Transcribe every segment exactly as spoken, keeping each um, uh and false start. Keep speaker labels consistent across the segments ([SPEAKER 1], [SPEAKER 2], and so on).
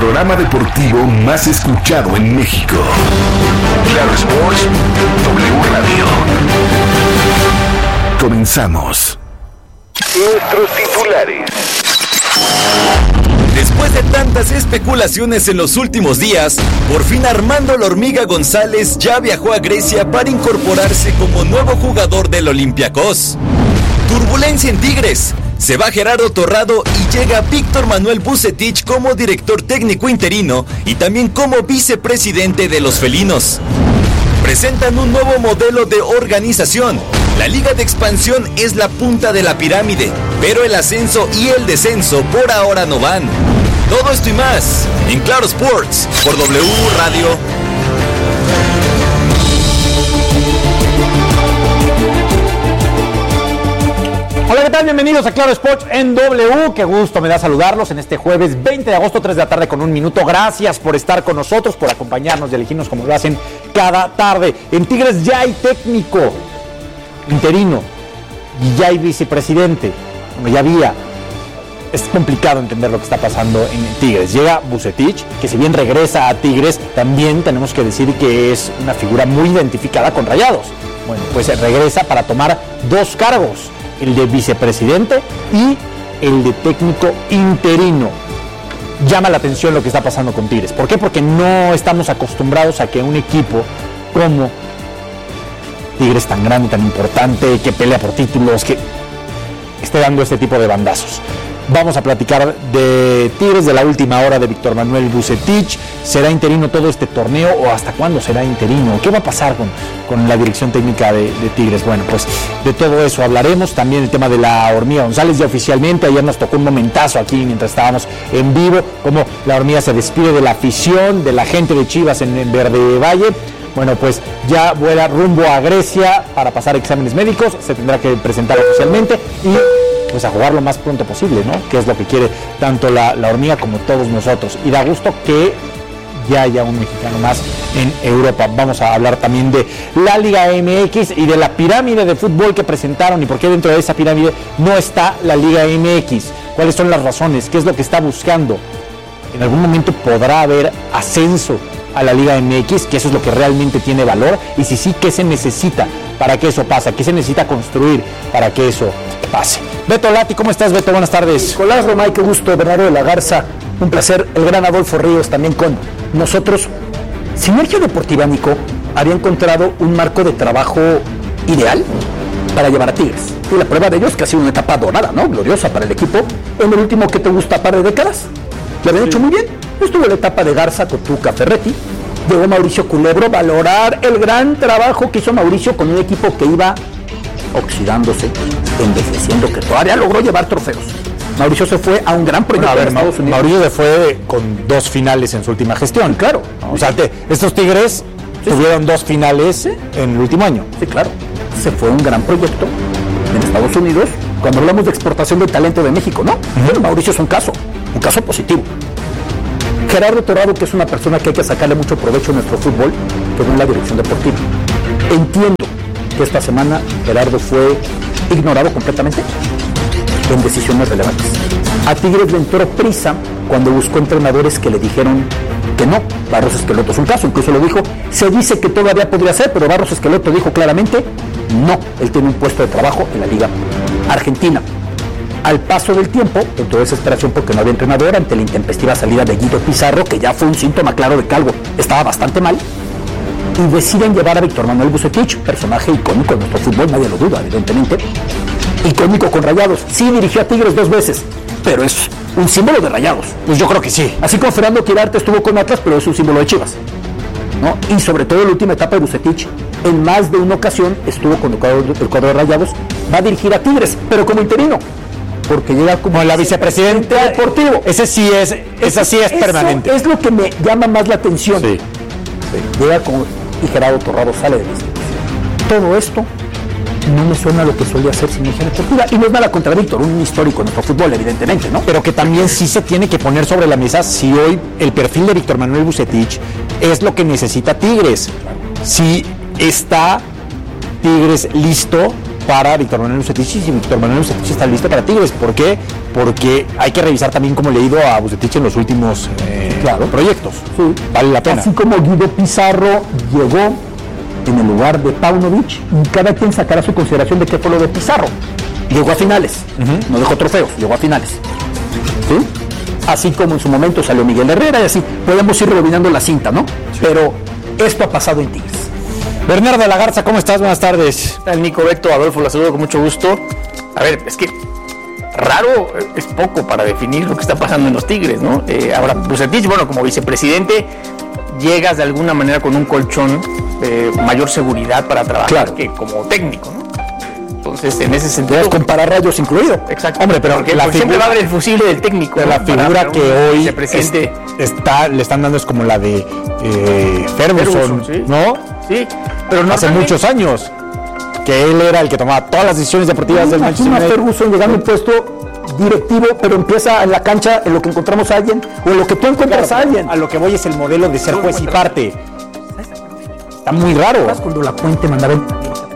[SPEAKER 1] programa deportivo más escuchado en México. Claro Sports, W Radio. Comenzamos. Nuestros titulares.
[SPEAKER 2] Después de tantas especulaciones en los últimos días, por fin Armando La Hormiga González ya viajó a Grecia para incorporarse como nuevo jugador del Olympiacos. Turbulencia en Tigres. Se va Gerardo Torrado y llega Víctor Manuel Vucetich como director técnico interino y también como vicepresidente de los felinos. Presentan un nuevo modelo de organización. La Liga de Expansión es la punta de la pirámide, pero el ascenso y el descenso por ahora no van. Todo esto y más en Claro Sports por W Radio.
[SPEAKER 3] Hola, ¿qué tal? Bienvenidos a Claro Sports en W. Qué gusto me da saludarlos en este jueves veinte de agosto, tres de la tarde con un minuto. Gracias por estar con nosotros, por acompañarnos y elegirnos como lo hacen cada tarde. En Tigres ya hay técnico interino y ya hay vicepresidente. Bueno, ya había. Es complicado entender lo que está pasando en Tigres. Llega Vucetich, que si bien regresa a Tigres, también tenemos que decir que es una figura muy identificada con Rayados. Bueno, pues regresa para tomar dos cargos, el de vicepresidente y el de técnico interino. Llama la atención lo que está pasando con Tigres. ¿Por qué? Porque no estamos acostumbrados a que un equipo como Tigres, tan grande, tan importante, que pelea por títulos, que esté dando este tipo de bandazos. Vamos a platicar de Tigres, de la última hora de Víctor Manuel Vucetich. ¿Será interino todo este torneo o hasta cuándo será interino? ¿Qué va a pasar con, con la dirección técnica de, de Tigres? Bueno, pues de todo eso hablaremos. También el tema de la Hormiga González ya oficialmente. Ayer nos tocó un momentazo aquí mientras estábamos en vivo, como la Hormiga se despide de la afición, de la gente de Chivas en, en Verde Valle. Bueno, pues ya vuela rumbo a Grecia para pasar exámenes médicos. Se tendrá que presentar oficialmente y pues a jugar lo más pronto posible, ¿no? Que es lo que quiere tanto la, la Hormiga como todos nosotros. Y da gusto que ya haya un mexicano más en Europa. Vamos a hablar también de la Liga M X y de la pirámide de fútbol que presentaron y por qué dentro de esa pirámide no está la Liga M X. ¿Cuáles son las razones? ¿Qué es lo que está buscando? ¿En algún momento podrá haber ascenso a la Liga M X? Que eso es lo que realmente tiene valor. Y si sí, ¿qué se necesita para que eso pase? ¿Qué se necesita construir para que eso pase? Beto Lati, ¿cómo estás, Beto? Buenas tardes.
[SPEAKER 4] Nicolás Romay, qué gusto. Bernardo de la Garza, un placer. El gran Adolfo Ríos también con nosotros. Sinergia Deportiva, Nico, había encontrado un marco de trabajo ideal para llevar a Tigres. Y la prueba de ello es que ha sido una etapa dorada, ¿no? Gloriosa para el equipo. En el último, ¿qué te gusta? Par de décadas. Lo habían sí. hecho muy bien. Estuvo la etapa de Garza, Cotuca, Ferretti. Llegó Mauricio Culebro, valorar el gran trabajo que hizo Mauricio con un equipo que iba oxidándose, envejeciendo, que todavía logró llevar trofeos. Mauricio se fue a un gran proyecto
[SPEAKER 3] bueno, a ver,
[SPEAKER 4] en Estados Unidos.
[SPEAKER 3] Mauricio se fue con dos finales en su última gestión.
[SPEAKER 4] Claro.
[SPEAKER 3] O sea, te, estos Tigres sí, tuvieron sí. dos finales ¿Sí? en el último año.
[SPEAKER 4] Sí, claro. Se fue a un gran proyecto en Estados Unidos. Cuando hablamos de exportación del talento de México, ¿no? Uh-huh. Bueno, Mauricio es un caso, un caso positivo. Gerardo Torrado, que es una persona que hay que sacarle mucho provecho a nuestro fútbol, quedó en la dirección deportiva. Entiendo que esta semana Gerardo fue ignorado completamente en decisiones relevantes. A Tigres le entró prisa cuando buscó entrenadores que le dijeron que no. Barros Esqueloto es un caso, incluso lo dijo. Se dice que todavía podría ser, pero Barros Esqueloto dijo claramente no. Él tiene un puesto de trabajo en la Liga Argentina. Al paso del tiempo, entró desesperación porque no había entrenador ante la intempestiva salida de Guido Pizarro, que ya fue un síntoma claro de que algo estaba bastante mal, y deciden llevar a Víctor Manuel Vucetich, personaje icónico de nuestro fútbol, nadie lo duda, evidentemente, icónico con Rayados. Sí dirigió a Tigres dos veces, pero es un símbolo de Rayados.
[SPEAKER 3] Pues yo creo que sí.
[SPEAKER 4] Así como Fernando Quirarte estuvo con Atlas, pero es un símbolo de Chivas, ¿no? Y sobre todo en la última etapa de Vucetich, en más de una ocasión estuvo con el cuadro, el cuadro de Rayados, va a dirigir a Tigres, pero como interino, porque llega como
[SPEAKER 3] bueno, la vicepresidenta
[SPEAKER 4] deportivo.
[SPEAKER 3] Ese sí es, esa sí es permanente.
[SPEAKER 4] Es lo que me llama más la atención.
[SPEAKER 3] Sí.
[SPEAKER 4] Llega como y Gerardo Torrado sale de la institución. Todo esto no me suena a lo que solía hacer Sinergia Deportiva. Y no es nada contra Víctor, un histórico en nuestro fútbol, evidentemente, ¿no?
[SPEAKER 3] Pero que también sí se tiene que poner sobre la mesa si hoy el perfil de Víctor Manuel Vucetich es lo que necesita Tigres. Si está Tigres listo para Víctor Manuel Vucetich y si Víctor Manuel Vucetich está listo para Tigres. ¿Por qué? Porque hay que revisar también cómo le ha ido a Vucetich en los últimos eh, claro. proyectos. Sí. Vale la pena.
[SPEAKER 4] Así como Guido Pizarro llegó en el lugar de Paunovic, y cada quien sacará su consideración de qué fue lo de Pizarro. Llegó a finales, uh-huh. no dejó trofeos, llegó a finales. ¿Sí? Así como en su momento salió Miguel Herrera y así podemos ir rebobinando la cinta, ¿no? Sí. Pero esto ha pasado en Tigres.
[SPEAKER 3] Bernardo de la Garza, ¿cómo estás? Buenas tardes.
[SPEAKER 5] ¿Qué tal, Nico, Beto, Adolfo? Los saludo con mucho gusto. A ver, es que raro es poco para definir lo que está pasando en los Tigres, ¿no? Eh, ahora, Vucetich, bueno, como vicepresidente, llegas de alguna manera con un colchón de mayor seguridad para trabajar claro. que como técnico, ¿no? Entonces, en ese sentido...
[SPEAKER 4] con pararrayos incluido.
[SPEAKER 5] Exacto.
[SPEAKER 3] Hombre, pero
[SPEAKER 5] porque
[SPEAKER 3] la
[SPEAKER 5] pues, siempre va a haber el fusible del técnico.
[SPEAKER 3] Pero ¿no? la figura para, para que hoy es, está, le están dando es como la de eh, Ferguson, ¿sí? ¿no?
[SPEAKER 5] Sí, pero
[SPEAKER 3] no hace muchos años que él era el que tomaba todas las decisiones deportivas
[SPEAKER 4] no,
[SPEAKER 3] del Manchester United.
[SPEAKER 4] Ferguson llegando en puesto directivo, pero empieza en la cancha en lo que encontramos a alguien o en lo que tú encuentras
[SPEAKER 3] claro,
[SPEAKER 4] a alguien.
[SPEAKER 3] A lo que voy es el modelo de ser juez y parte. Está muy raro.
[SPEAKER 4] Cuando la Puente mandaba el...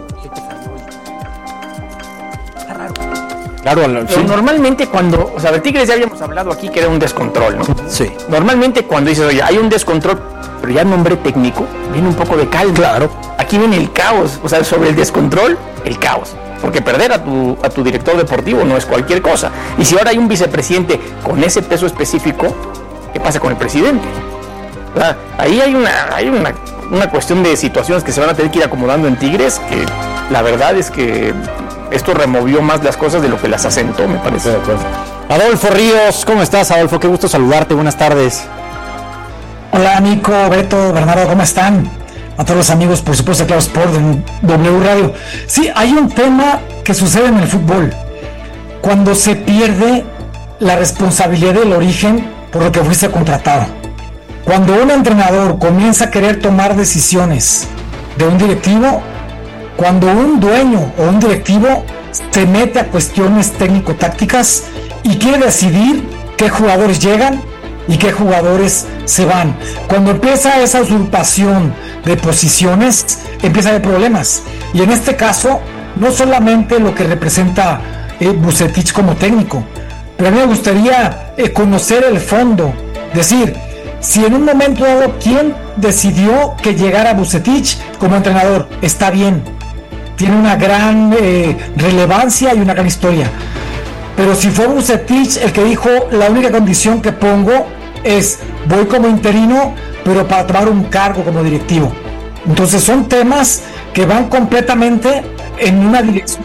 [SPEAKER 5] Claro, pero sí. Normalmente cuando, o sea, de Tigres ya habíamos hablado aquí que era un descontrol, ¿no?
[SPEAKER 3] Sí.
[SPEAKER 5] Normalmente cuando dices, oye, hay un descontrol, pero ya nombre técnico, viene un poco de calma.
[SPEAKER 3] Claro.
[SPEAKER 5] Aquí viene el caos, o sea, sobre el descontrol, el caos. Porque perder a tu, a tu director deportivo no es cualquier cosa. Y si ahora hay un vicepresidente con ese peso específico, ¿qué pasa con el presidente? O sea, ahí hay una, hay una, una cuestión de situaciones que se van a tener que ir acomodando en Tigres, que la verdad es que esto removió más las cosas de lo que las asentó, me parece.
[SPEAKER 3] De acuerdo. Adolfo Ríos, ¿cómo estás, Adolfo? Qué gusto saludarte, buenas tardes.
[SPEAKER 6] Hola, Nico, Beto, Bernardo, ¿cómo están? A todos los amigos, por supuesto, de Claro Sport, de W Radio. Sí, hay un tema que sucede en el fútbol. Cuando se pierde la responsabilidad del origen por lo que fuiste contratado. Cuando un entrenador comienza a querer tomar decisiones de un directivo, cuando un dueño o un directivo se mete a cuestiones técnico-tácticas y quiere decidir qué jugadores llegan y qué jugadores se van. Cuando empieza esa usurpación de posiciones, empieza a haber problemas. Y en este caso, no solamente lo que representa eh, Vucetich como técnico, pero a mí me gustaría eh, conocer el fondo. Decir, si en un momento dado, ¿quién decidió que llegara Vucetich como entrenador? Está bien, tiene una gran eh, relevancia y una gran historia. Pero si fue Vucetich el que dijo, la única condición que pongo es, voy como interino, pero para tomar un cargo como directivo. Entonces son temas que van completamente en una dirección.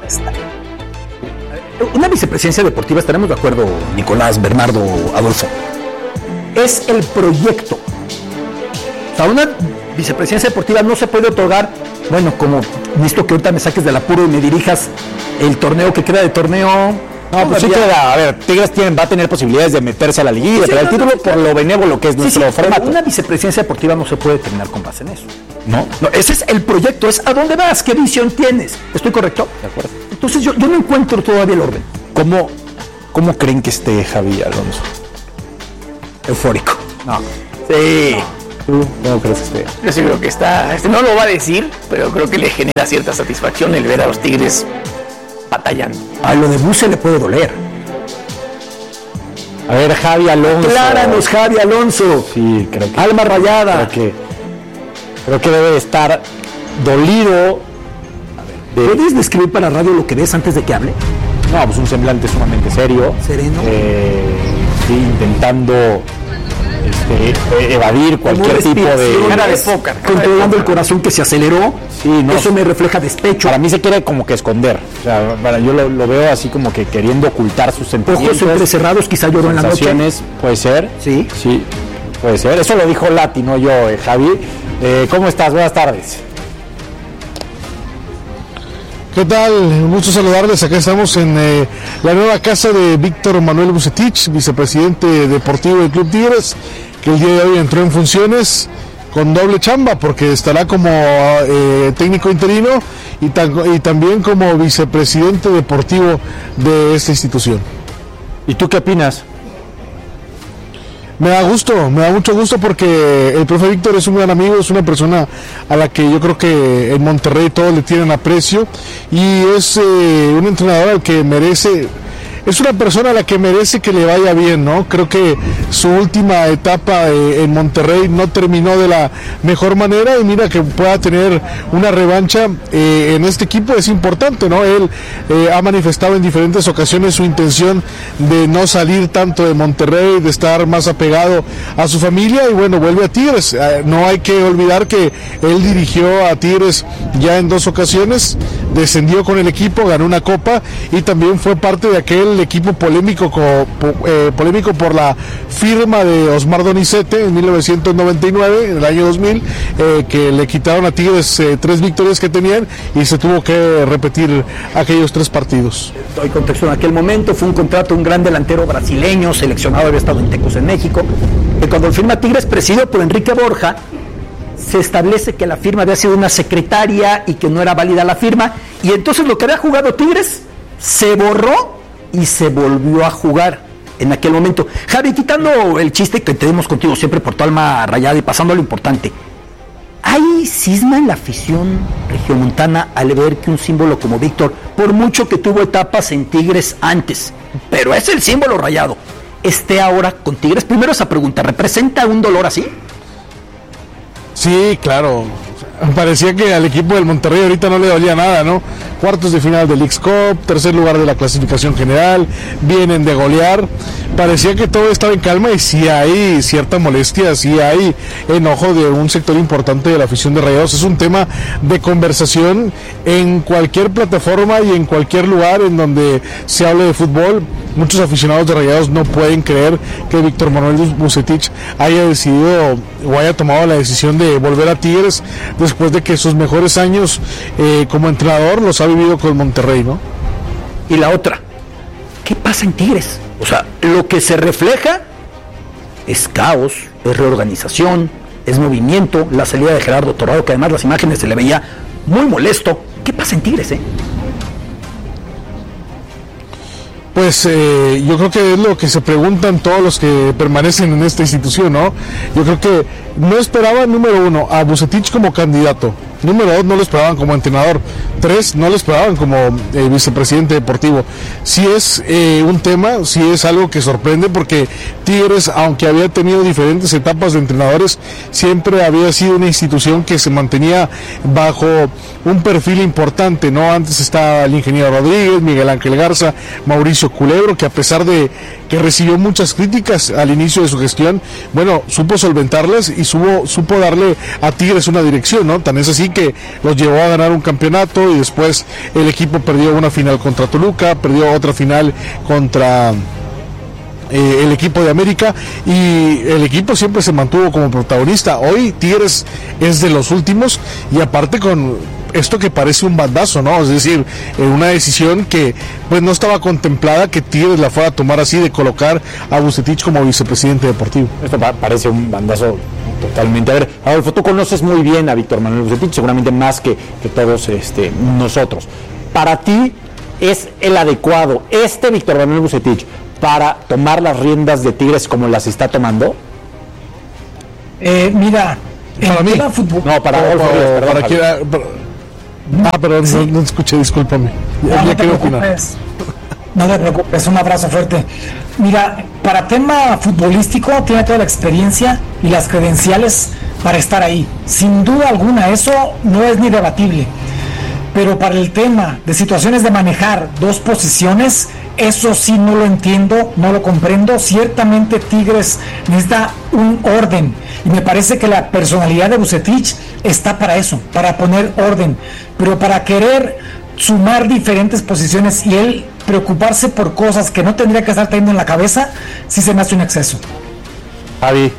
[SPEAKER 4] Una vicepresidencia deportiva, estaremos de acuerdo, Nicolás, Bernardo, Adolfo, es el proyecto. O sea, una vicepresidencia deportiva no se puede otorgar, bueno, como necesito que ahorita me saques del apuro y me dirijas el torneo que queda de torneo.
[SPEAKER 3] No, pues sí queda, a ver, Tigres tiene, va a tener posibilidades de meterse a la liguilla, sí, pero no, el título no, por lo benévolo que es sí, nuestro sí, formato.
[SPEAKER 4] Una vicepresidencia deportiva no se puede terminar con base en eso.
[SPEAKER 3] No,
[SPEAKER 4] no, ese es el proyecto, es a dónde vas, qué visión tienes. ¿Estoy correcto?
[SPEAKER 3] De acuerdo.
[SPEAKER 4] Entonces yo, yo no encuentro todavía el orden.
[SPEAKER 3] ¿Cómo, cómo creen que esté Javi Alonso?
[SPEAKER 4] Eufórico.
[SPEAKER 3] No.
[SPEAKER 5] Sí.
[SPEAKER 3] ¿Tú cómo crees que esté?
[SPEAKER 5] Yo sí creo que está, este no lo va a decir, pero creo que le genera cierta satisfacción el ver a los Tigres batallando.
[SPEAKER 4] A lo de Buce le puede doler.
[SPEAKER 3] A ver, Javi Alonso.
[SPEAKER 4] Acláranos, Javi Alonso.
[SPEAKER 3] Sí, creo que.
[SPEAKER 4] Alma rayada.
[SPEAKER 3] Creo que, creo que debe estar dolido.
[SPEAKER 4] De... ¿Puedes describir para radio lo que ves antes de que hable?
[SPEAKER 3] No, pues un semblante sumamente serio.
[SPEAKER 4] Sereno.
[SPEAKER 3] Eh, sí, intentando este, evadir cualquier tipo de.
[SPEAKER 5] Cara de póker.
[SPEAKER 4] Controlando el corazón que se aceleró.
[SPEAKER 3] Sí, no,
[SPEAKER 4] eso me refleja despecho.
[SPEAKER 3] Para mí se quiere como que esconder. O sea, para, yo lo, lo veo así como que queriendo ocultar sus sentimientos.
[SPEAKER 4] Ojos entrecerrados, quizá lloró en la noche.
[SPEAKER 3] Puede ser.
[SPEAKER 4] Sí.
[SPEAKER 3] Sí, puede ser. Eso lo dijo Lati, no yo, eh, Javi. Eh, ¿Cómo estás? Buenas tardes.
[SPEAKER 7] ¿Qué tal? Un gusto saludarles. Acá estamos en eh, la nueva casa de Víctor Manuel Vucetich, vicepresidente deportivo del Club Tigres, que el día de hoy entró en funciones con doble chamba, porque estará como eh, técnico interino y, ta- y también como vicepresidente deportivo de esta institución.
[SPEAKER 3] ¿Y tú qué opinas?
[SPEAKER 7] Me da gusto, me da mucho gusto porque el profe Víctor es un gran amigo, es una persona a la que yo creo que en Monterrey todos le tienen aprecio y es eh, un entrenador al que merece, es una persona a la que merece que le vaya bien, ¿no? Creo que su última etapa eh, en Monterrey no terminó de la mejor manera y mira que pueda tener una revancha eh, en este equipo es importante, ¿no? Él eh, ha manifestado en diferentes ocasiones su intención de no salir tanto de Monterrey, de estar más apegado a su familia y bueno, vuelve a Tigres. Eh, no hay que olvidar que él dirigió a Tigres ya en dos ocasiones, descendió con el equipo, ganó una copa y también fue parte de aquel equipo polémico co, po, eh, polémico por la firma de Osmar Donizete en mil novecientos noventa y nueve, en el año dos mil, eh, que le quitaron a Tigres eh, tres victorias que tenían y se tuvo que repetir aquellos tres partidos.
[SPEAKER 4] Doy contexto, en aquel momento fue un contrato de un gran delantero brasileño, seleccionado, había estado en Tecos en México, que cuando firma Tigres, presidido por Enrique Borja, se establece que la firma había sido una secretaria y que no era válida la firma, y entonces lo que había jugado Tigres se borró y se volvió a jugar en aquel momento. Javi, quitando el chiste que tenemos contigo siempre por tu alma rayada y pasando a lo importante, ¿hay cisma en la afición regiomontana al ver que un símbolo como Víctor, por mucho que tuvo etapas en Tigres antes, pero es el símbolo rayado, esté ahora con Tigres? Primero esa pregunta, ¿representa un dolor así?
[SPEAKER 7] Sí, claro. Parecía que al equipo del Monterrey ahorita no le dolía nada, ¿no? Cuartos de final del X Cup, tercer lugar de la clasificación general, vienen de golear. Parecía que todo estaba en calma y sí hay cierta molestia, sí hay enojo de un sector importante de la afición de Rayados. Es un tema de conversación en cualquier plataforma y en cualquier lugar en donde se hable de fútbol. Muchos aficionados de Rayados no pueden creer que Víctor Manuel Vucetich haya decidido o haya tomado la decisión de volver a Tigres después de que sus mejores años eh, como entrenador los ha vivido con Monterrey, ¿no?
[SPEAKER 4] Y la otra, ¿qué pasa en Tigres? O sea, lo que se refleja es caos, es reorganización, es movimiento, la salida de Gerardo Torrado, que además las imágenes se le veía muy molesto. ¿Qué pasa en Tigres, eh?
[SPEAKER 7] Pues eh, yo creo que es lo que se preguntan todos los que permanecen en esta institución, ¿no? Yo creo que no esperaban, número uno, a Vucetich como candidato. Número dos, no lo esperaban como entrenador. Tres, no lo esperaban como eh, vicepresidente deportivo. Sí es eh, un tema, sí es algo que sorprende porque Tigres, aunque había tenido diferentes etapas de entrenadores, siempre había sido una institución que se mantenía bajo un perfil importante, ¿no? Antes estaba el ingeniero Rodríguez, Miguel Ángel Garza, Mauricio Culebro, que a pesar de que recibió muchas críticas al inicio de su gestión, bueno, supo solventarlas y supo, supo darle a Tigres una dirección, ¿no? Tan es así que los llevó a ganar un campeonato y después el equipo perdió una final contra Toluca, perdió otra final contra eh, el equipo de América y el equipo siempre se mantuvo como protagonista. Hoy Tigres es de los últimos y aparte con esto que parece un bandazo, ¿no? Es decir, eh, una decisión que pues no estaba contemplada que Tigres la fuera a tomar así, de colocar a Vucetich como vicepresidente deportivo.
[SPEAKER 3] Esto pa- parece un bandazo totalmente. A ver, Adolfo, tú conoces muy bien a Víctor Manuel Vucetich, seguramente más que, que todos este, nosotros. Para ti, ¿es el adecuado este Víctor Manuel Vucetich para tomar las riendas de Tigres como las está tomando?
[SPEAKER 6] Eh, mira,
[SPEAKER 7] Para mí.
[SPEAKER 6] fútbol.
[SPEAKER 3] No, para Adolfo.
[SPEAKER 7] O-
[SPEAKER 3] Díaz, perdón,
[SPEAKER 7] para
[SPEAKER 3] Javi.
[SPEAKER 7] que- ah, para- Ah, perdón,
[SPEAKER 6] Sí.
[SPEAKER 7] no, no escuché, discúlpame. Ya,
[SPEAKER 6] No,
[SPEAKER 7] ya
[SPEAKER 6] no te
[SPEAKER 7] quiero opinar.
[SPEAKER 6] preocupes. No te preocupes, un abrazo fuerte. Mira, para tema futbolístico tiene toda la experiencia y las credenciales para estar ahí. Sin duda alguna, eso no es ni debatible. Pero para el tema de situaciones de manejar dos posiciones, eso sí no lo entiendo, no lo comprendo. Ciertamente Tigres necesita un orden y me parece que la personalidad de Vucetich está para eso, para poner orden, pero para querer sumar diferentes posiciones y él preocuparse por cosas que no tendría que estar teniendo en la cabeza, sí se me hace un exceso.
[SPEAKER 3] Javi.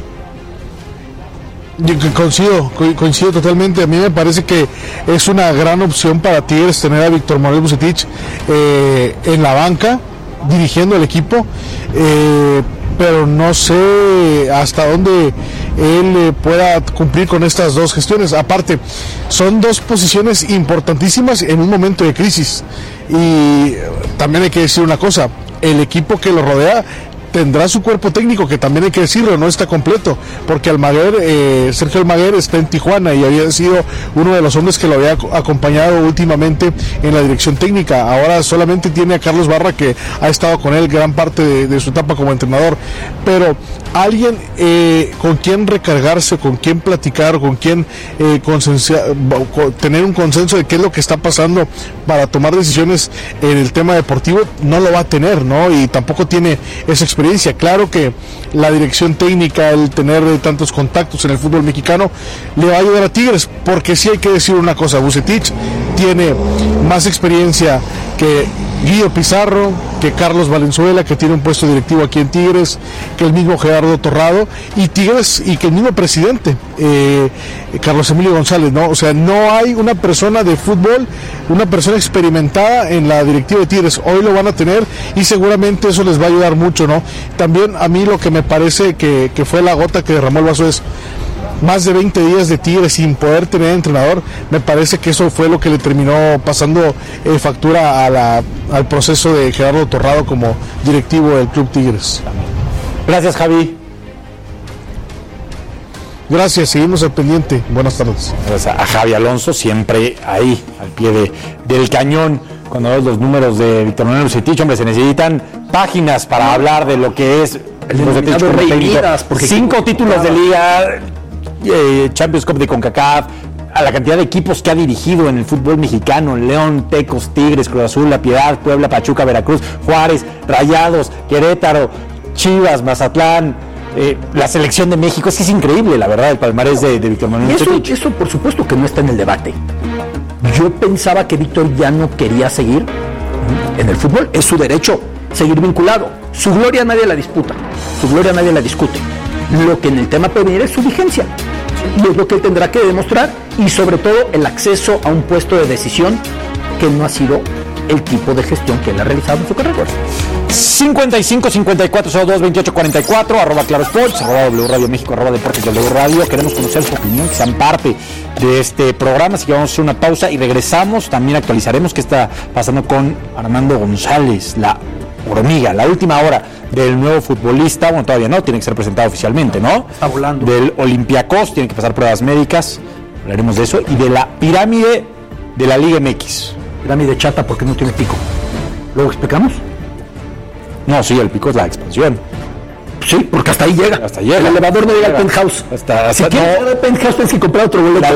[SPEAKER 7] Yo que coincido, co- coincido totalmente. A mí me parece que es una gran opción para Tigres tener a Víctor Manuel Vucetich eh, en la banca, dirigiendo el equipo, eh, pero no sé hasta dónde él eh, pueda cumplir con estas dos gestiones. Aparte, son dos posiciones importantísimas en un momento de crisis. Y también hay que decir una cosa, el equipo que lo rodea tendrá su cuerpo técnico, que también hay que decirlo, no está completo, porque Almaguer, eh, Sergio Almaguer está en Tijuana y había sido uno de los hombres que lo había acompañado últimamente en la dirección técnica. Ahora solamente tiene a Carlos Barra, que ha estado con él gran parte de, de su etapa como entrenador, pero alguien eh, con quien recargarse, con quien platicar, con quien eh, tener un consenso de qué es lo que está pasando para tomar decisiones en el tema deportivo, no lo va a tener, ¿no? Y tampoco tiene esa experiencia. Claro que la dirección técnica, el tener tantos contactos en el fútbol mexicano, le va a ayudar a Tigres, porque sí hay que decir una cosa: Vucetich tiene más experiencia que Guido Pizarro, que Carlos Valenzuela, que tiene un puesto directivo aquí en Tigres, que el mismo Gerardo Torrado, y Tigres, y que el mismo presidente, eh, Carlos Emilio González, ¿no? O sea, no hay una persona de fútbol, una persona experimentada en la directiva de Tigres. Hoy lo van a tener y seguramente eso les va a ayudar mucho, ¿no? También a mí lo que me parece que, que fue la gota que derramó el vaso es más de veinte días de Tigres sin poder tener entrenador. Me parece que eso fue lo que le terminó pasando eh, factura a la, al proceso de Gerardo Torrado como directivo del Club Tigres.
[SPEAKER 3] Gracias, Javi.
[SPEAKER 7] Gracias, seguimos al pendiente. Buenas tardes.
[SPEAKER 3] Gracias a Javi Alonso, siempre ahí, al pie de, del cañón. Cuando ves los números de Víctor Manuel Vucetich, hombre, se necesitan páginas para hablar de lo que es
[SPEAKER 4] el Vucetich como técnico.
[SPEAKER 3] Cinco títulos de liga, eh, Champions Cup de CONCACAF, a la cantidad de equipos que ha dirigido en el fútbol mexicano: León, Tecos, Tigres, Cruz Azul, La Piedad, Puebla, Pachuca, Veracruz, Juárez, Rayados, Querétaro, Chivas, Mazatlán, eh, la selección de México. Es que es increíble, la verdad, el palmarés de, de Víctor Manuel Vucetich.
[SPEAKER 4] Eso, eso por supuesto que no está en el debate. Yo pensaba que Víctor ya no quería seguir en el fútbol. Es su derecho seguir vinculado. Su gloria nadie la disputa, su gloria nadie la discute. Lo que en el tema puede venir es su vigencia, y es lo que él tendrá que demostrar, y sobre todo el acceso a un puesto de decisión que no ha sido el tipo de gestión que él ha realizado en su carrera.
[SPEAKER 3] cincuenta y cinco, cincuenta y cuatro, cero dos, veintiocho, cuarenta y cuatro, arroba Claro Sports, arroba W Radio México, arroba Deportes W Radio. Queremos conocer su opinión, que sean parte de este programa, así que vamos a hacer una pausa y regresamos. También actualizaremos qué está pasando con Armando González, la hormiga, la última hora del nuevo futbolista. Bueno, todavía no, tiene que ser presentado oficialmente, ¿no?
[SPEAKER 4] Está volando.
[SPEAKER 3] Del Olympiacos, tiene que pasar pruebas médicas, hablaremos de eso, y de la pirámide de la Liga M X.
[SPEAKER 4] Pirámide chata porque no tiene pico. ¿Luego explicamos?
[SPEAKER 3] No, sí, el pico es la expansión.
[SPEAKER 4] Sí, porque hasta ahí llega.
[SPEAKER 3] Hasta llega.
[SPEAKER 4] El elevador no llega al penthouse.
[SPEAKER 3] Hasta, hasta
[SPEAKER 4] si quieres
[SPEAKER 3] no,
[SPEAKER 4] llegar al penthouse tienes que comprar otro boleto.